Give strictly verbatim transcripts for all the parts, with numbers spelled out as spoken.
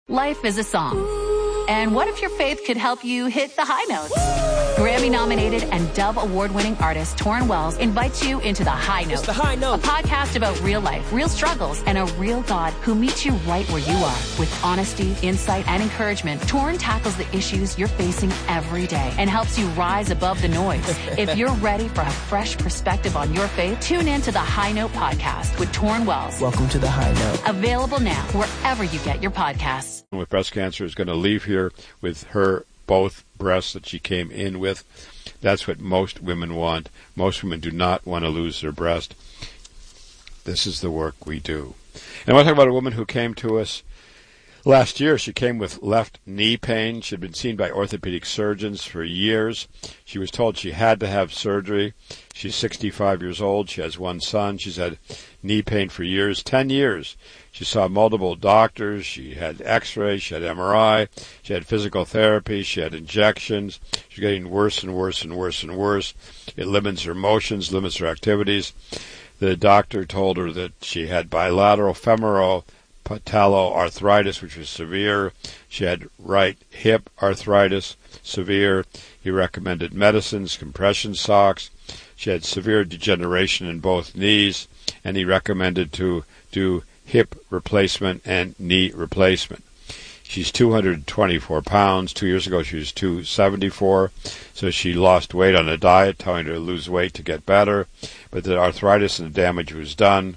Life is a song. And what if your faith could help you hit the high notes? Grammy-nominated and Dove Award-winning artist Torrin Wells invites you into The High Note. It's The High Note. A podcast about real life, real struggles, and a real God who meets you right where you are. With honesty, insight, and encouragement, Torrin tackles the issues you're facing every day and helps you rise above the noise. If you're ready for a fresh perspective on your faith, tune in to The High Note podcast with Torrin Wells. Welcome to The High Note. Available now wherever you get your podcasts. With breast cancer is going to leave here with her both breasts that she came in with. That's what most women want. Most women do not want to lose their breast. This is the work we do. And I want to talk about a woman who came to us last year. She came with left knee pain. She had been seen by orthopedic surgeons for years. She was told she had to have surgery. She's sixty-five years old. She has one son. She's had knee pain for years, ten years. She saw multiple doctors. She had x-rays. She had M R I. She had physical therapy. She had injections. She's getting worse and worse and worse and worse. It limits her motions, limits her activities. The doctor told her that she had bilateral femoral patelloarthritis, which was severe. She had right hip arthritis, severe. He recommended medicines, compression socks. She had severe degeneration in both knees, and he recommended to do hip replacement and knee replacement. She's two hundred twenty-four pounds. Two years ago she was two seventy-four, so she lost weight on a diet, telling her to lose weight to get better, but the arthritis and the damage was done.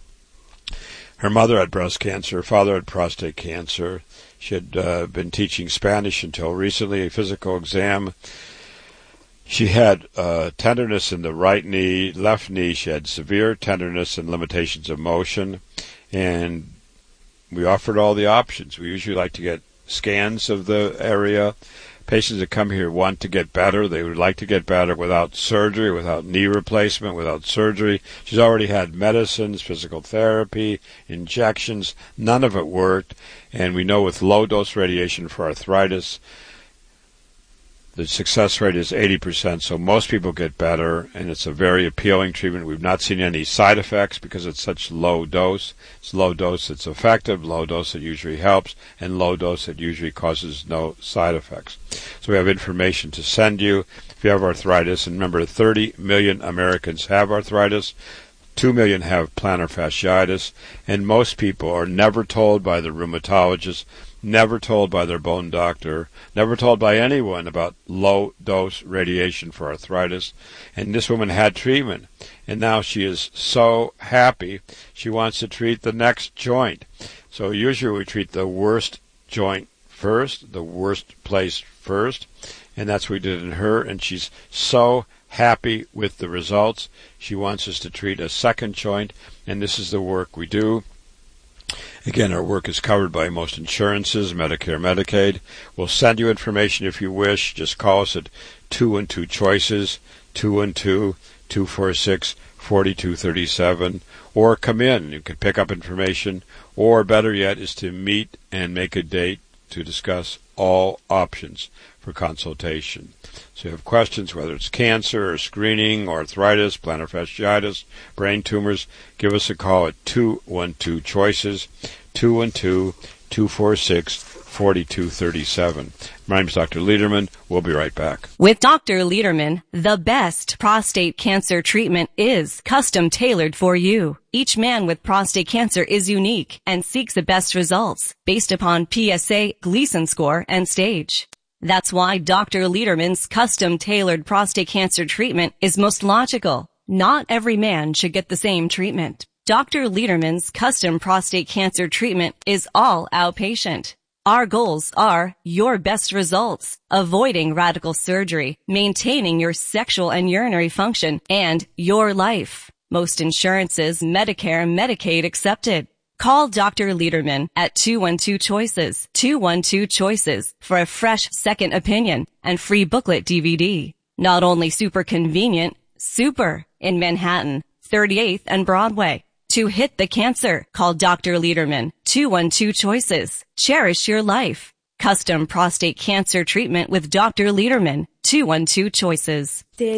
Her mother had breast cancer. Her father had prostate cancer. She had uh, been teaching Spanish until recently, a physical exam. She had uh, tenderness in the right knee, left knee. She had severe tenderness and limitations of motion. And we offered all the options. We usually like to get scans of the area. Patients that come here want to get better. They would like to get better without surgery, without knee replacement, without surgery. She's already had medicines, physical therapy, injections. None of it worked. And we know with low-dose radiation for arthritis, the success rate is eighty percent, so most people get better, and it's a very appealing treatment. We've not seen any side effects because it's such low dose. It's low dose that's effective, low dose that usually helps, and low dose that usually causes no side effects. So we have information to send you if you have arthritis. And remember, thirty million Americans have arthritis. Two million have plantar fasciitis, and most people are never told by the rheumatologist, never told by their bone doctor, never told by anyone about low-dose radiation for arthritis. And this woman had treatment, and now she is so happy she wants to treat the next joint. So usually we treat the worst joint first, the worst place first, and that's what we did in her, and she's so happy with the results. She wants us to treat a second joint, and this is the work we do. Again, our work is covered by most insurances, Medicare, Medicaid. We'll send you information if you wish. Just call us at two one two choices, two one two, two four six, four two three seven, or come in. You can pick up information, or better yet is to meet and make a date to discuss all options for consultation. So you have questions, whether it's cancer or screening, or arthritis, plantar fasciitis, brain tumors, give us a call at two one two choices, two one two, two four six, four two three seven. My name is Doctor Lederman. We'll be right back. With Doctor Lederman, the best prostate cancer treatment is custom tailored for you. Each man with prostate cancer is unique and seeks the best results based upon P S A, Gleason score, and stage. That's why Doctor Lederman's custom-tailored prostate cancer treatment is most logical. Not every man should get the same treatment. Doctor Lederman's custom prostate cancer treatment is all outpatient. Our goals are your best results, avoiding radical surgery, maintaining your sexual and urinary function, and your life. Most insurances, Medicare, Medicaid accepted. Call Doctor Lederman at two one two choices, two one two choices for a fresh second opinion and free booklet D V D. Not only super convenient, super in Manhattan, thirty-eighth and Broadway. To hit the cancer, call Doctor Lederman, two one two choices. Cherish your life. Custom prostate cancer treatment with Doctor Lederman, two one two choices.